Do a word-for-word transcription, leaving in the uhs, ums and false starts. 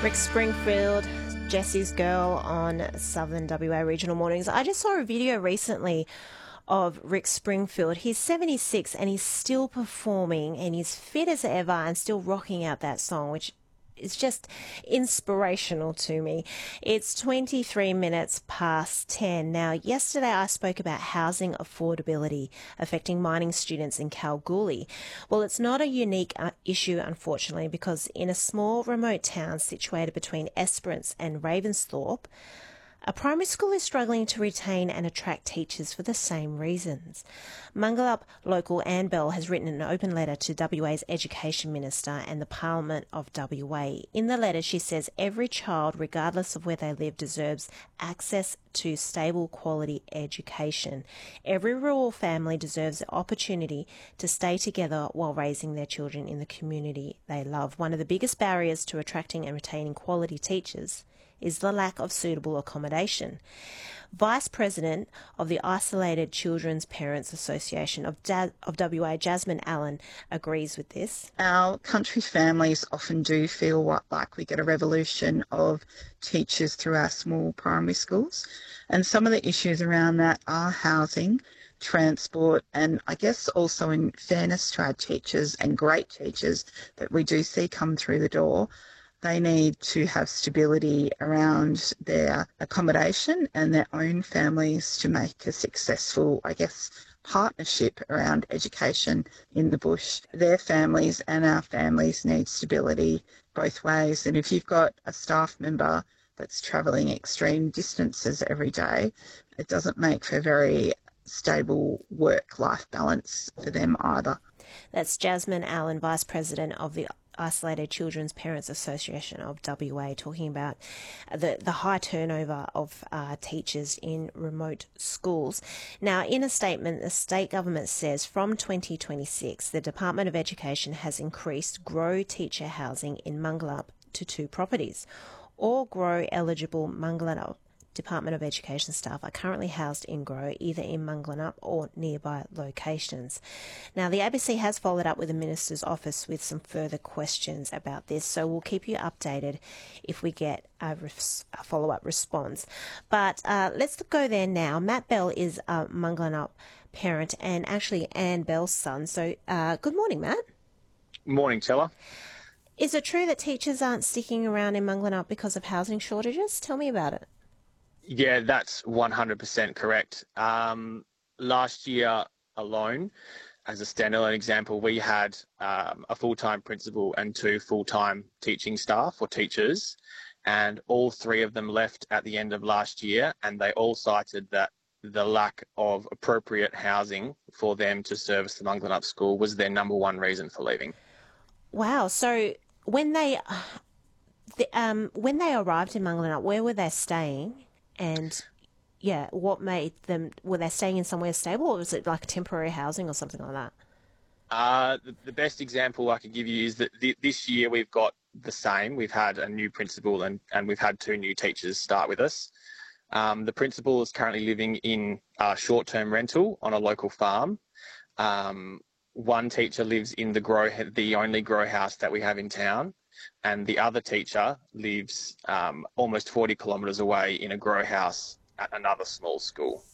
Rick Springfield, Jesse's Girl on Southern W A Regional Mornings. I just saw a video recently of Rick Springfield. He's seventy-six and he's still performing and he's fit as ever and still rocking out that song, which is just inspirational to me. It's twenty-three minutes past ten. Now, yesterday I spoke about housing affordability affecting mining students in Kalgoorlie. Well, it's not a unique uh, issue, unfortunately, because in a small remote town situated between Esperance and Ravensthorpe, a primary school is struggling to retain and attract teachers for the same reasons. Mangalup local Anne Bell has written an open letter to W A's Education Minister and the Parliament of W A. In the letter, she says every child, regardless of where they live, deserves access to stable quality education. Every rural family deserves the opportunity to stay together while raising their children in the community they love. One of the biggest barriers to attracting and retaining quality teachers is the lack of suitable accommodation. Vice President of the Isolated Children's Parents Association of, da- of W A, Jasmine Allen, agrees with this. Our country families often do feel what, like we get a revolution of teachers through our small primary schools. And some of the issues around that are housing, transport, and I guess also in fairness to our teachers and great teachers that we do see come through the door. They need to have stability around their accommodation and their own families to make a successful, I guess, partnership around education in the bush. Their families and our families need stability both ways. And if you've got a staff member that's travelling extreme distances every day, it doesn't make for a very stable work-life balance for them either. That's Jasmine Allen, Vice President of the Isolated Children's Parents Association of W A, talking about the, the high turnover of uh, teachers in remote schools. Now, in a statement, the state government says from twenty twenty-six, the Department of Education has increased GROW teacher housing in Mangalup to two properties. All GROW eligible Mangalup Department of Education staff are currently housed in GROW, either in Mangalup or nearby locations. Now, the A B C has followed up with the Minister's office with some further questions about this, so we'll keep you updated if we get a, res- a follow-up response. But uh, let's go there now. Matt Bell is a Mangalup parent and actually Anne Bell's son. So uh, good morning, Matt. Morning, Tella. Is it true that teachers aren't sticking around in Mangalup because of housing shortages? Tell me about it. Yeah, that's one hundred percent correct. Um, last year alone, as a standalone example, we had um, a full-time principal and two full-time teaching staff or teachers, and all three of them left at the end of last year, and they all cited that the lack of appropriate housing for them to service the Mangalup school was their number one reason for leaving. Wow. So when they, the, um, when they arrived in Mangalup, where were they staying? And, yeah, what made them, were they staying in somewhere stable or was it like temporary housing or something like that? Uh, the, the best example I could give you is that th- this year we've got the same. We've had a new principal and, and we've had two new teachers start with us. Um, the principal is currently living in a short-term rental on a local farm. Um, one teacher lives in the grow, the only grow house that we have in town. And the other teacher lives um, almost forty kilometres away in a grow house at another small school.